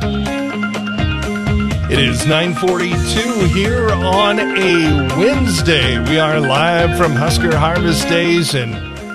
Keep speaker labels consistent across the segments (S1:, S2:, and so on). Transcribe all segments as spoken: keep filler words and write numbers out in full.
S1: It is nine forty-two here on a Wednesday. We are live from Husker Harvest Days, and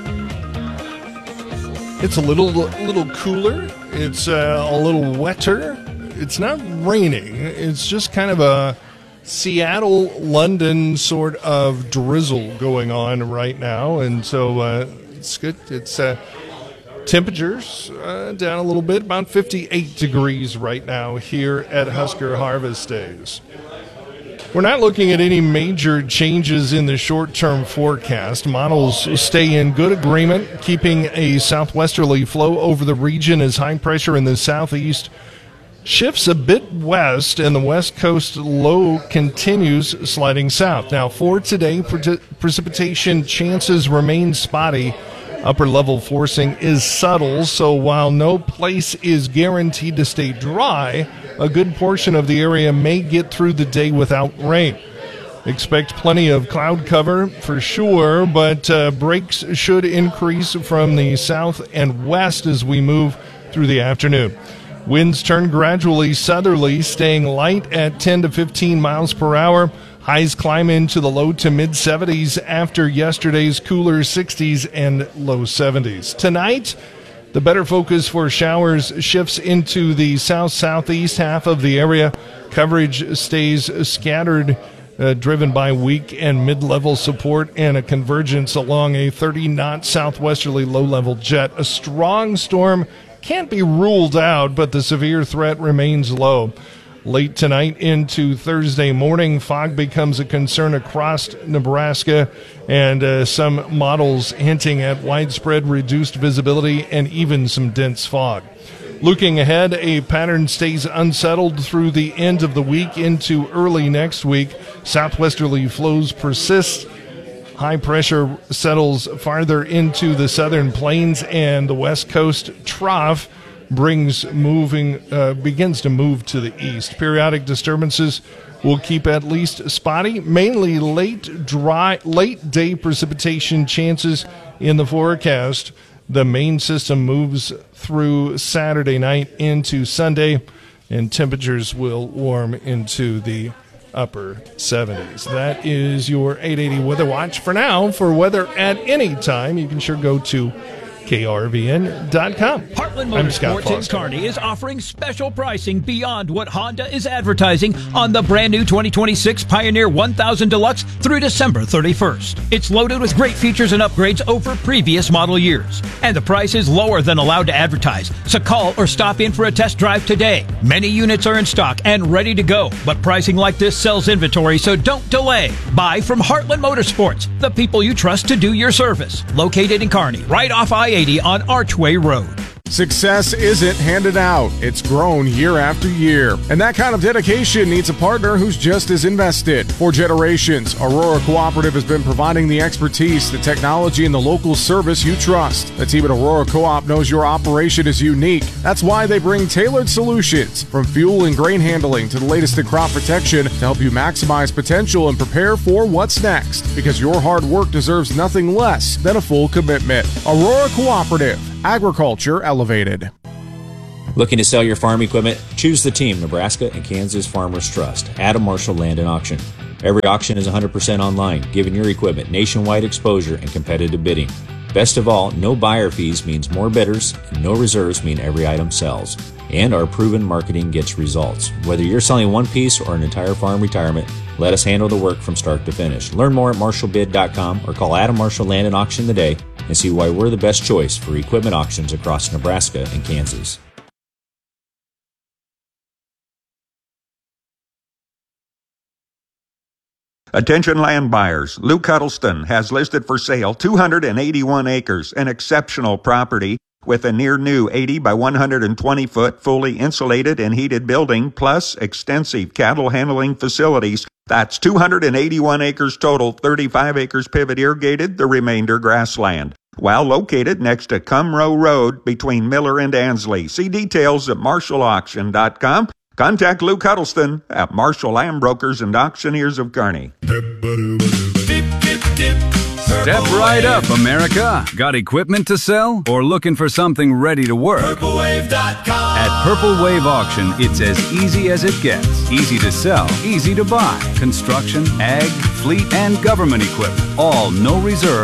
S1: it's a little little cooler. It's uh, a little wetter. It's not raining. It's just kind of a Seattle, London sort of drizzle going on right now, and so uh, it's good. It's uh, temperatures uh, down a little bit, about fifty-eight degrees right now here at Husker Harvest Days. We're not looking at any major changes in the short-term forecast. Models stay in good agreement, keeping a southwesterly flow over the region as high pressure in the southeast shifts a bit west, and the west coast low continues sliding south. Now, for today, pre- precipitation chances remain spotty. Upper level forcing is subtle, so while no place is guaranteed to stay dry, a good portion of the area may get through the day without rain. Expect plenty of cloud cover for sure, but uh, breaks should increase from the south and west as we move through the afternoon. Winds turn gradually southerly, staying light at ten to fifteen miles per hour. Highs climb into the low to mid seventies after yesterday's cooler sixties and low seventies. Tonight, the better focus for showers shifts into the south-southeast half of the area. Coverage stays scattered, uh, driven by weak and mid-level support and a convergence along a thirty-knot southwesterly low-level jet. A strong storm can't be ruled out, but the severe threat remains low. Late tonight into Thursday morning, fog becomes a concern across Nebraska, and uh, some models hinting at widespread reduced visibility and even some dense fog. Looking ahead, a pattern stays unsettled through the end of the week into early next week. Southwesterly flows persist. High pressure settles farther into the southern plains, and the west coast trough brings moving uh, begins to move to the east. Periodic disturbances will keep at least spotty, mainly late dry late day precipitation chances in the forecast. The main system moves through Saturday night into Sunday, and temperatures will warm into the upper seventies. That is your eight eighty Weather Watch. For now, for weather at any time, you can sure go to K R V N dot com.
S2: Heartland Motorsports in Kearney is offering special pricing beyond what Honda is advertising on the brand new twenty twenty-six Pioneer one thousand Deluxe through December thirty-first. It's loaded with great features and upgrades over previous model years, and the price is lower than allowed to advertise. So call or stop in for a test drive today. Many units are in stock and ready to go, but pricing like this sells inventory, so don't delay. Buy from Heartland Motorsports, the people you trust to do your service. Located in Kearney, right off I eighty on Archway Road.
S3: Success isn't handed out, it's grown year after year. And that kind of dedication needs a partner who's just as invested. For generations, Aurora Cooperative has been providing the expertise, the technology, and the local service you trust. The team at Aurora Co-op knows your operation is unique. That's why they bring tailored solutions, from fuel and grain handling to the latest in crop protection, to help you maximize potential and prepare for what's next. Because your hard work deserves nothing less than a full commitment. Aurora Cooperative. Agriculture elevated.
S4: Looking to sell your farm equipment? Choose the team Nebraska and Kansas Farmers Trust. Adam Marshall Land and Auction. Every auction is one hundred percent online, giving your equipment nationwide exposure and competitive bidding. Best of all, no buyer fees means more bidders, and no reserves mean every item sells. And our proven marketing gets results. Whether you're selling one piece or an entire farm retirement, let us handle the work from start to finish. Learn more at marshall bid dot com or call Adam Marshall Land and Auction today and see why we're the best choice for equipment auctions across Nebraska and Kansas.
S5: Attention land buyers, Luke Huddleston has listed for sale two hundred eighty-one acres, an exceptional property with a near-new eighty by one hundred twenty foot fully insulated and heated building, plus extensive cattle handling facilities. That's two hundred eighty-one acres total, thirty-five acres pivot irrigated, the remainder grassland. While located next to Cumrow Road between Miller and Ansley. See details at marshall auction dot com. Contact Luke Huddleston at Marshall Land Brokers and Auctioneers of Kearney.
S6: Dip, dip, dip. Step right up, America. Got equipment to sell or looking for something ready to work? Purple Wave dot com. At Purple Wave Auction, it's as easy as it gets. Easy to sell, easy to buy. Construction, ag, fleet, and government equipment. All no reserve.